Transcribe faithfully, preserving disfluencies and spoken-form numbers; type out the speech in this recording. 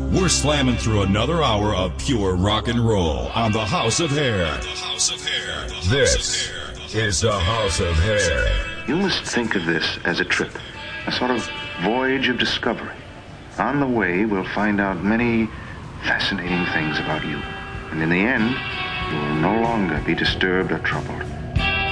We're slamming through another hour of pure rock and roll on the House of Hair. This is the House of Hair. You must think of this as a trip, a sort of voyage of discovery. On the way, we'll find out many fascinating things about you. And in the end, you will no longer be disturbed or troubled.